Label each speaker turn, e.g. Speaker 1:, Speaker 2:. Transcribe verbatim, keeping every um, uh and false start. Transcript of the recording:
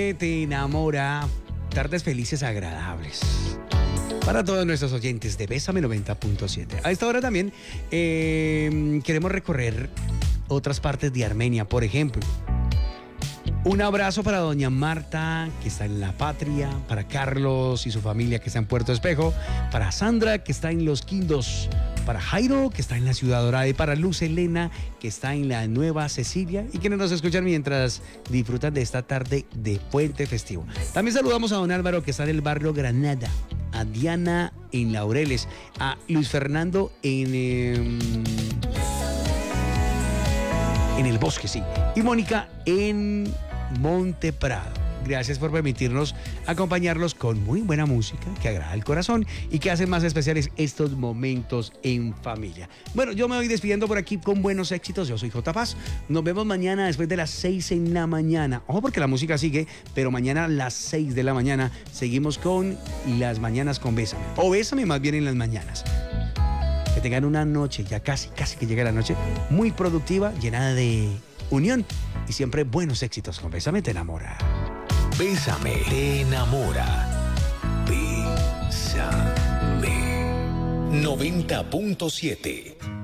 Speaker 1: Bésame te enamora. Tardes felices, agradables. Para todos nuestros oyentes de Bésame noventa punto siete. A esta hora también eh, queremos recorrer otras partes de Armenia, por ejemplo. Un abrazo para doña Marta, que está en La Patria, para Carlos y su familia, que está en Puerto Espejo, para Sandra, que está en Los Quindos, para Jairo, que está en la Ciudad Dorada, y para Luz Elena, que está en la Nueva Cecilia, y quienes nos escuchan mientras disfrutan de esta tarde de puente festivo. También saludamos a don Álvaro, que está en el barrio Granada, a Diana en Laureles, a Luis Fernando en... Eh, en el bosque, sí. Y Mónica en Monte Prado. Gracias por permitirnos acompañarlos con muy buena música que agrada el corazón y que hace más especiales estos momentos en familia. Bueno, yo me voy despidiendo por aquí con buenos éxitos. Yo soy J. Paz. Nos vemos mañana después de las seis en la mañana. Ojo, porque la música sigue, pero mañana a las seis de la mañana seguimos con Las Mañanas con Bésame. O Bésame más bien en las mañanas. Que tengan una noche, ya casi, casi que llega la noche, muy productiva, llena de unión y siempre buenos éxitos con Bésame te enamora.
Speaker 2: Bésame te enamora. Bésame. noventa punto siete